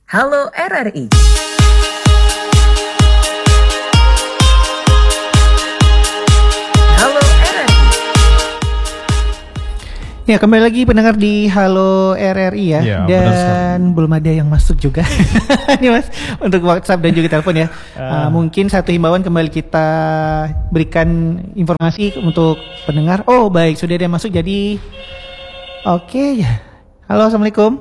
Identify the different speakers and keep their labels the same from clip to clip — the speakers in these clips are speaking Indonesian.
Speaker 1: Halo RRI. Halo RRI.
Speaker 2: Ya, kembali lagi pendengar di Halo RRI ya,
Speaker 3: Ya,
Speaker 2: dan belum ada yang masuk juga ini Mas, untuk WhatsApp dan juga telepon ya. Mungkin satu himbauan kembali kita berikan informasi untuk pendengar. Oh baik, sudah ada yang masuk, jadi oke ya. Halo, assalamualaikum.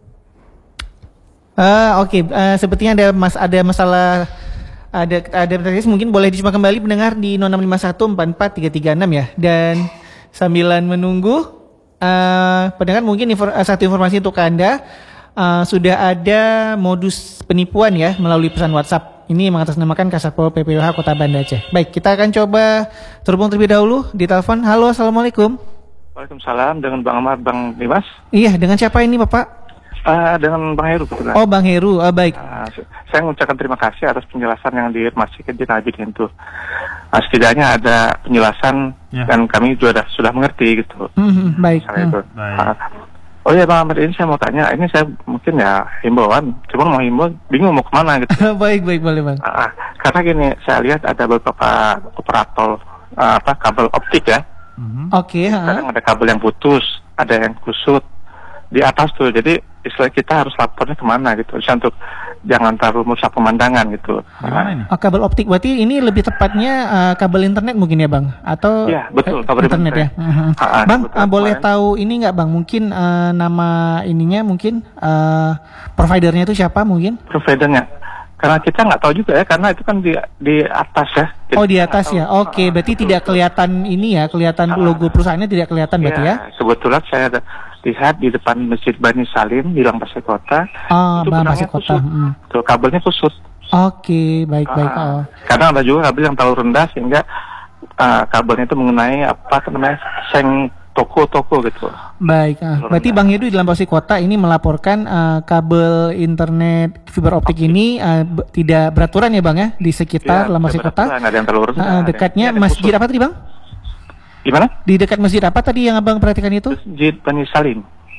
Speaker 2: Sepertinya ada masalah, ada mungkin boleh dicoba kembali pendengar di 0651443336 ya. Dan sambilan menunggu, pendengar mungkin satu informasi untuk Anda, sudah ada modus penipuan ya melalui pesan WhatsApp. Ini mengatasnamakan Kasatpol PPWH Kota Banda Aceh. Baik, kita akan coba terhubung terlebih dahulu di telepon. Halo, assalamualaikum.
Speaker 4: Waalaikumsalam, dengan Bang Ahmad, Bang Dimas.
Speaker 2: Iya, dengan siapa ini Bapak?
Speaker 4: Dengan Bang Heru kebetulan.
Speaker 2: Oh, Bang Heru, baik.
Speaker 4: Saya mengucapkan terima kasih atas penjelasan yang diinformasikan di Nabi itu. Setidaknya ada penjelasan dan kami juga sudah mengerti gitu.
Speaker 2: Baik.
Speaker 4: Itu. Oh ya Bang Ahmad, ini saya mau tanya, ini saya mungkin ya himbauan, cuma mau himbau bingung mau kemana gitu.
Speaker 2: Baik, boleh Bang.
Speaker 4: Karena gini, saya lihat ada beberapa operator kabel optik ya.
Speaker 2: Oke.
Speaker 4: Kadang ada kabel yang putus, ada yang kusut di atas tuh, jadi istilah kita harus lapornya kemana gitu, misalnya untuk jangan terlalu merusak pemandangan gitu.
Speaker 3: Gimana ini?
Speaker 2: Kabel optik berarti ini lebih tepatnya kabel internet mungkin ya Bang? Atau
Speaker 4: ya betul, kabel
Speaker 2: internet ya. Bang,
Speaker 4: betul,
Speaker 2: boleh tahu ini nggak Bang? Mungkin nama ininya mungkin providernya itu siapa mungkin?
Speaker 4: Providernya, karena kita nggak tahu juga ya, karena itu kan di atas ya. Jadi
Speaker 2: di atas ya. Oke, berarti
Speaker 4: betul,
Speaker 2: tidak kelihatan ini ya, kelihatan logo perusahaannya tidak kelihatan berarti ya?
Speaker 4: Kebetulan saya lihat di depan Masjid Bani Salim di Langpasir Kota. Itu
Speaker 2: Langpasir Kota.
Speaker 4: Tuh kabelnya kusut.
Speaker 2: Oke, baik.
Speaker 4: Kadang ada juga kabel yang terlalu rendah sehingga kabelnya itu mengenai seng toko gitu.
Speaker 2: Baik, berarti Bang Hedu di Langpasir Kota ini melaporkan kabel internet fiber optik ini tidak beraturan ya Bang ya di sekitar Langpasir Kota.
Speaker 4: Ada yang terlalu rendah.
Speaker 2: Dekatnya masjid apa tadi Bang?
Speaker 4: Gimana?
Speaker 2: Di dekat masjid apa tadi yang Abang perhatikan itu?
Speaker 4: Masjid Bani Salim.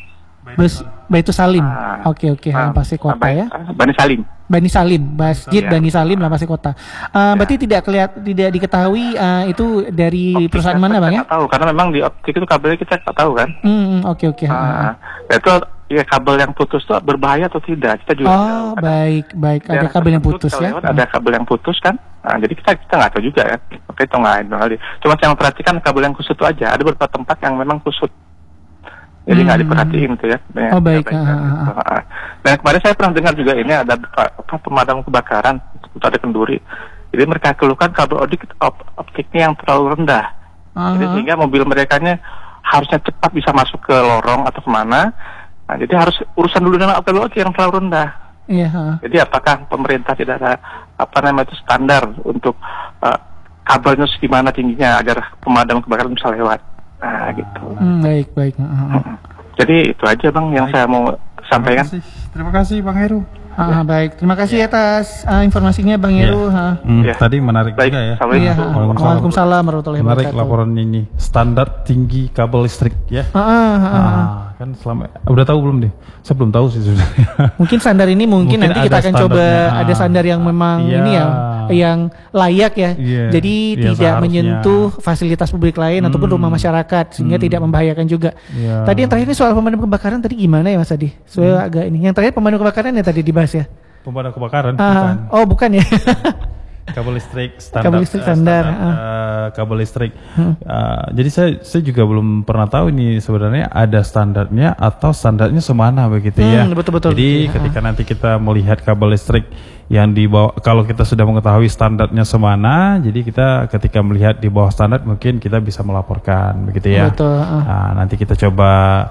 Speaker 2: Baitul Salim. Oke, Langpasir Kota ya.
Speaker 4: Bani Salim.
Speaker 2: Masjid Bani Salim Langpasir Kota. Berarti tidak diketahui itu dari
Speaker 4: optik
Speaker 2: perusahaan mana Bang ya?
Speaker 4: Tidak tahu, karena memang di optik itu kabelnya kita tidak tahu kan.
Speaker 2: Oke.
Speaker 4: Itu ya kabel yang putus itu berbahaya atau tidak kita juga tahu.
Speaker 2: Baik. Ada kabel yang putus ya.
Speaker 4: Ada kabel yang putus kan. Jadi kita nggak tahu juga ya. Oke, itu nggak ada. Cuma yang perhatikan kabel yang kusut itu aja. Ada beberapa tempat yang memang kusut. Jadi nggak diperhatiin tuh ya.
Speaker 2: Baik.
Speaker 4: Dan kemarin saya pernah dengar juga ini ada pemadam kebakaran untuk ada kenduri. Jadi mereka keluhkan kabel optiknya yang terlalu rendah. Jadi sehingga mobil merekanya harusnya cepat bisa masuk ke lorong atau kemana. Jadi harus urusan dulu dengan kabel optik yang terlalu rendah.
Speaker 2: Iya.
Speaker 4: Jadi apakah pemerintah tidak ada itu standar untuk kabelnya segimana tingginya agar pemadam kebakaran bisa lewat? Gitu.
Speaker 2: Baik.
Speaker 4: Jadi itu aja Bang yang saya mau sampaikan.
Speaker 3: Terima kasih Bang Heru.
Speaker 2: Baik, terima kasih atas informasinya Bang Heru.
Speaker 3: Tadi menarik juga ya.
Speaker 2: Waalaikumsalam warahmatullahi wabarakatuh.
Speaker 3: Menarik laporan ini. Standar tinggi kabel listrik ya. Kan selama udah tahu belum deh? Saya belum tahu sih sebenarnya.
Speaker 2: Mungkin standar ini mungkin nanti kita akan coba ada standar yang memang ini ya, yang layak ya. Jadi tidak menyentuh fasilitas publik lain ataupun rumah masyarakat sehingga tidak membahayakan juga. Tadi yang terakhir ini soal pemadam kebakaran tadi gimana ya Mas Adi? Soalnya agak ini. Yang terakhir pemadam kebakaran ya tadi dibahas ya.
Speaker 3: Pemadam kebakaran bukan.
Speaker 2: Oh, bukan ya.
Speaker 3: Kabel listrik standar. Kabel listrik. Jadi saya juga belum pernah tahu ini sebenarnya ada standarnya atau standarnya semana begitu ya.
Speaker 2: Betul.
Speaker 3: Jadi ketika nanti kita melihat kabel listrik yang di bawah, kalau kita sudah mengetahui standarnya semana, jadi kita ketika melihat di bawah standar mungkin kita bisa melaporkan begitu ya.
Speaker 2: Betul.
Speaker 3: Nanti kita coba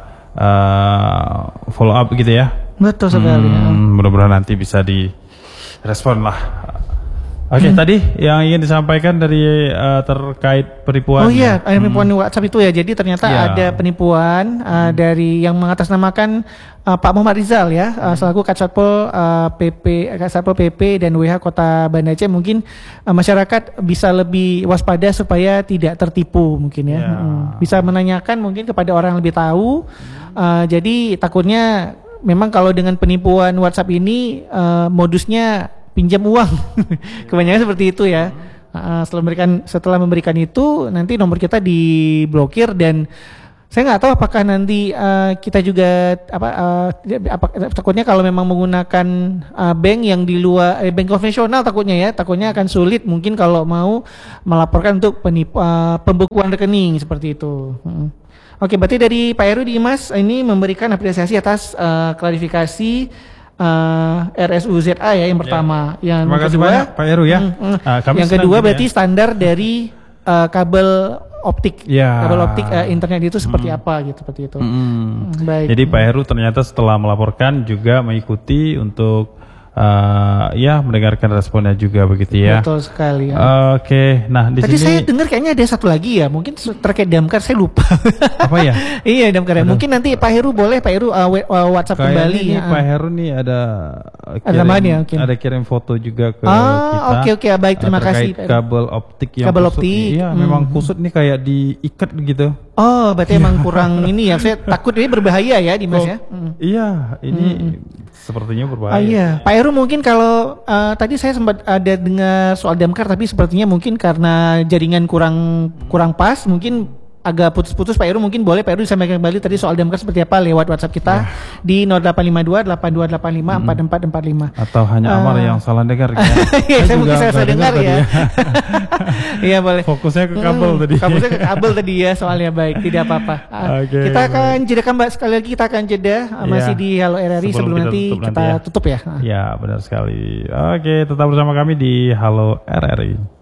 Speaker 3: follow up gitu ya.
Speaker 2: Betul sekali.
Speaker 3: Mudah-mudahan nanti bisa direspon lah. Oke, tadi yang ingin disampaikan dari terkait penipuan.
Speaker 2: Oh iya, penipuan WhatsApp itu ya. Jadi ternyata ada penipuan dari yang mengatasnamakan Pak Muhammad Rizal ya, selaku Kasatpol PP dan WH Kota Banda Aceh. Mungkin masyarakat bisa lebih waspada supaya tidak tertipu mungkin ya. Bisa menanyakan mungkin kepada orang yang lebih tahu. Jadi takutnya memang kalau dengan penipuan WhatsApp ini modusnya pinjam uang. Kebanyakan seperti itu ya. Setelah memberikan itu nanti nomor kita diblokir dan saya nggak tahu apakah nanti kita juga takutnya kalau memang menggunakan bank yang di luar bank konvensional takutnya akan sulit mungkin kalau mau melaporkan untuk pembekuan rekening seperti itu. Oke, berarti dari Pak Heru di Imas ini memberikan apresiasi atas klarifikasi RSUZA ya yang pertama. Yang
Speaker 3: terima kasih
Speaker 2: kedua,
Speaker 3: banyak Pak Heru ya.
Speaker 2: Yang kedua berarti standar dari kabel optik, kabel optik internet itu seperti apa gitu, seperti itu. Baik.
Speaker 3: Jadi Pak Heru ternyata setelah melaporkan juga mengikuti untuk mendengarkan responnya juga begitu ya.
Speaker 2: Betul sekali.
Speaker 3: Oke, nah di
Speaker 2: tadi
Speaker 3: sini
Speaker 2: saya dengar kayaknya ada satu lagi ya, mungkin terkait damkar saya lupa.
Speaker 3: Apa ya?
Speaker 2: Iya damkar ya. Mungkin nanti Pak Heru boleh WhatsApp kembali.
Speaker 3: Ini Pak Heru nih ada kirim foto juga ke kita.
Speaker 2: Oke, baik, terima kasih.
Speaker 3: Kabel optik yang
Speaker 2: kabel
Speaker 3: kusut.
Speaker 2: Optik.
Speaker 3: Iya, memang kusut nih kayak diikat gitu.
Speaker 2: Oh, berarti emang kurang ini ya. Saya takut ini berbahaya ya, Dimas ya.
Speaker 3: Iya, ini sepertinya berbahaya.
Speaker 2: Iya, Pak Heru mungkin kalau tadi saya sempat ada dengar soal damkar, tapi sepertinya mungkin karena jaringan kurang pas, mungkin agak putus-putus. Pak Heru mungkin boleh Pak Heru disampaikan kembali tadi soal damkar seperti apa lewat WhatsApp kita di 0852 8285 4445.
Speaker 3: Atau hanya Amar yang salah dengar.
Speaker 2: Iya, saya mungkin salah dengar ya. Iya boleh.
Speaker 3: Fokusnya ke kabel tadi.
Speaker 2: Fokusnya ke kabel tadi ya soalnya, baik, tidak apa-apa. Kita akan jeda Mbak, sekali lagi kita akan jeda masih di Halo RRI sebelum nanti kita tutup ya.
Speaker 3: Ya benar sekali. Oke, tetap bersama kami di Halo RRI.